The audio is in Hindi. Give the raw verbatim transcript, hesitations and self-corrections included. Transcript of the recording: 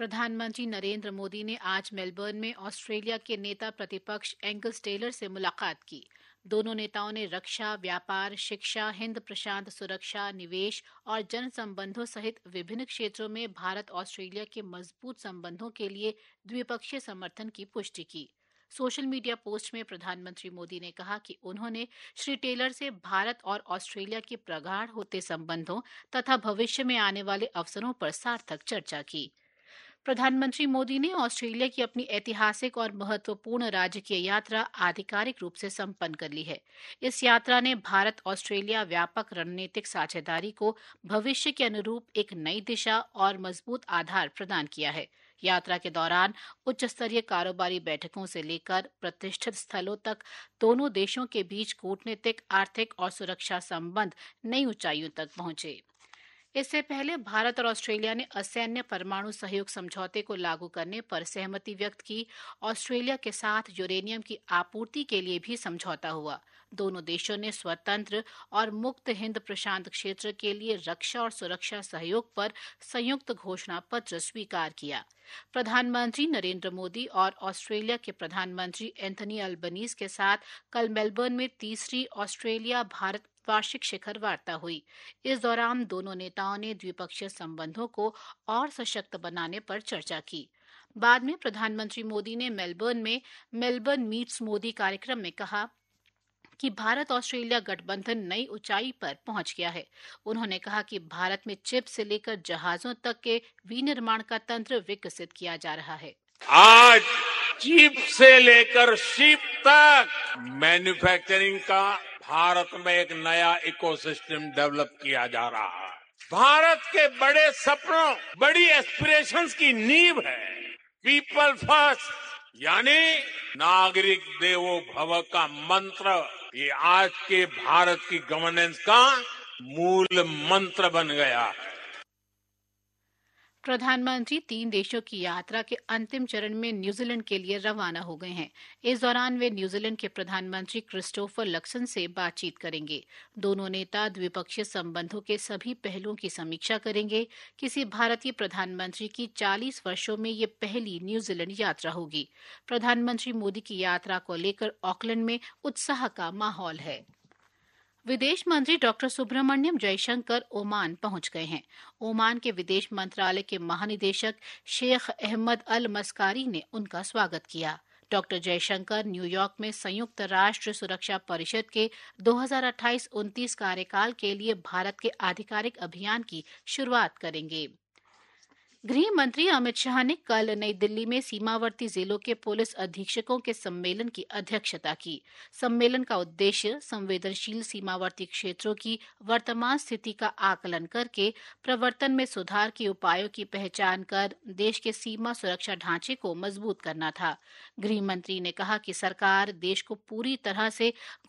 प्रधानमंत्री नरेंद्र मोदी ने आज मेलबर्न में ऑस्ट्रेलिया के नेता प्रतिपक्ष एंगस टेलर से मुलाकात की। दोनों नेताओं ने रक्षा, व्यापार, शिक्षा, हिंद प्रशांत सुरक्षा, निवेश और जन संबंधों सहित विभिन्न क्षेत्रों में भारत ऑस्ट्रेलिया के मजबूत संबंधों के लिए द्विपक्षीय समर्थन की पुष्टि की। सोशल मीडिया पोस्ट में प्रधानमंत्री मोदी ने कहा कि उन्होंने श्री टेलर से भारत और ऑस्ट्रेलिया के प्रगाढ़ होते संबंधों तथा भविष्य में आने वाले अवसरों पर सार्थक चर्चा की। प्रधानमंत्री मोदी ने ऑस्ट्रेलिया की अपनी ऐतिहासिक और महत्वपूर्ण राजकीय यात्रा आधिकारिक रूप से संपन्न कर ली है। इस यात्रा ने भारत ऑस्ट्रेलिया व्यापक रणनीतिक साझेदारी को भविष्य के अनुरूप एक नई दिशा और मजबूत आधार प्रदान किया है। यात्रा के दौरान उच्च स्तरीय कारोबारी बैठकों से लेकर प्रतिष्ठित स्थलों तक दोनों देशों के बीच कूटनीतिक, आर्थिक और सुरक्षा संबंध नई ऊंचाइयों तक पहुंचे। इससे पहले भारत और ऑस्ट्रेलिया ने असैन्य परमाणु सहयोग समझौते को लागू करने पर सहमति व्यक्त की। ऑस्ट्रेलिया के साथ यूरेनियम की आपूर्ति के लिए भी समझौता हुआ। दोनों देशों ने स्वतंत्र और मुक्त हिंद प्रशांत क्षेत्र के लिए रक्षा और सुरक्षा सहयोग पर संयुक्त घोषणा पत्र स्वीकार किया। प्रधानमंत्री नरेंद्र मोदी और ऑस्ट्रेलिया के प्रधानमंत्री एंथनी अल्बनीज के साथ कल मेलबर्न में तीसरी ऑस्ट्रेलिया भारत वार्षिक शिखर वार्ता हुई। इस दौरान दोनों नेताओं ने द्विपक्षीय संबंधों को और सशक्त बनाने पर चर्चा की। बाद में प्रधानमंत्री मोदी ने मेलबर्न में मेलबर्न मीट्स मोदी कार्यक्रम में कहा कि भारत ऑस्ट्रेलिया गठबंधन नई ऊंचाई पर पहुंच गया है। उन्होंने कहा कि भारत में चिप से लेकर जहाजों तक के विनिर्माण का तंत्र विकसित किया जा रहा है। आज चिप से लेकर शिप तक मैन्युफैक्चरिंग का भारत में एक नया इकोसिस्टम डेवलप किया जा रहा है। भारत के बड़े सपनों, बड़ी एस्पिरेशंस की नींव है पीपल फर्स्ट, यानी नागरिक देवो भव का मंत्र। ये आज के भारत की गवर्नेंस का मूल मंत्र बन गया है। प्रधानमंत्री तीन देशों की यात्रा के अंतिम चरण में न्यूजीलैंड के लिए रवाना हो गए हैं। इस दौरान वे न्यूजीलैंड के प्रधानमंत्री क्रिस्टोफर लक्सन से बातचीत करेंगे। दोनों नेता द्विपक्षीय संबंधों के सभी पहलुओं की समीक्षा करेंगे। किसी भारतीय प्रधानमंत्री की चालीस वर्षों में ये पहली न्यूजीलैंड यात्रा होगी। प्रधानमंत्री मोदी की यात्रा को लेकर ऑकलैंड में उत्साह का माहौल है। विदेश मंत्री डॉक्टर सुब्रमण्यम जयशंकर ओमान पहुंच गए हैं। ओमान के विदेश मंत्रालय के महानिदेशक शेख अहमद अल मस्कारी ने उनका स्वागत किया। डॉक्टर जयशंकर न्यूयॉर्क में संयुक्त राष्ट्र सुरक्षा परिषद के दो हज़ार अट्ठाईस उनतीस कार्यकाल के लिए भारत के आधिकारिक अभियान की शुरुआत करेंगे। गृह मंत्री अमित शाह ने कल नई दिल्ली में सीमावर्ती जिलों के पुलिस अधीक्षकों के सम्मेलन की अध्यक्षता की। सम्मेलन का उद्देश्य संवेदनशील सीमावर्ती क्षेत्रों की वर्तमान स्थिति का आकलन करके प्रवर्तन में सुधार के उपायों की पहचान कर देश के सीमा सुरक्षा ढांचे को मजबूत करना था। गृह मंत्री ने कहा कि सरकार देश को पूरी तरह से